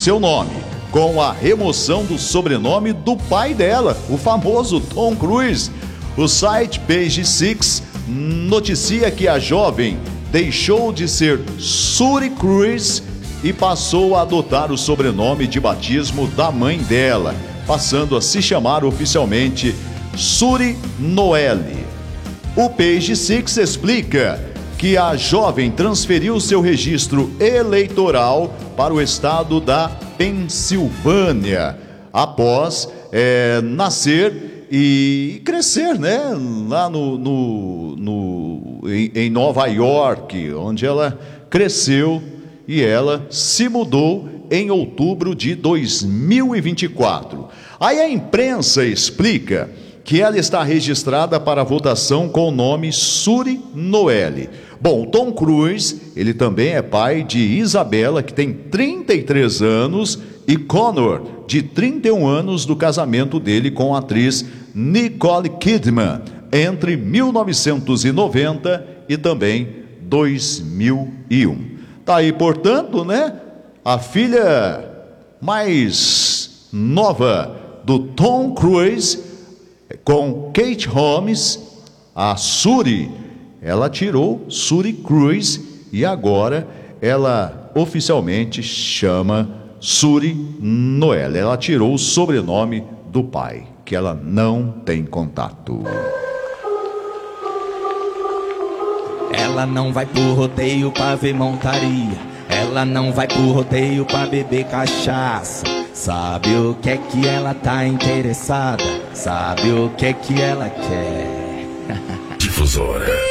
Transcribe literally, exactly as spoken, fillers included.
seu nome, com a remoção do sobrenome do pai dela, o famoso Tom Cruise. O site Page Six noticia que a jovem deixou de ser Suri Cruise e passou a adotar o sobrenome de batismo da mãe dela, passando a se chamar oficialmente Suri Noelle. O Page Six explica que a jovem transferiu seu registro eleitoral para o estado da Pensilvânia após é, nascer e crescer, né, lá no, no, no, em, em Nova York, onde ela cresceu, e ela se mudou em outubro de dois mil e vinte e quatro. Aí a imprensa explica que ela está registrada para votação com o nome Suri Noelle. Bom, Tom Cruise, ele também é pai de Isabela, que tem trinta e três anos, e Connor, de trinta e um anos, do casamento dele com a atriz Nicole Kidman, entre mil novecentos e noventa e também dois mil e um. Tá aí, portanto, né, a filha mais nova do Tom Cruise, com Kate Holmes, a Suri. Ela tirou Suri Cruise e agora ela oficialmente chama Suri Noelle. Ela tirou o sobrenome do pai, que ela não tem contato. Ela não vai pro rodeio pra ver montaria. Ela não vai pro rodeio pra beber cachaça. Sabe o que é que ela tá interessada? Sabe o que é que ela quer? Difusora.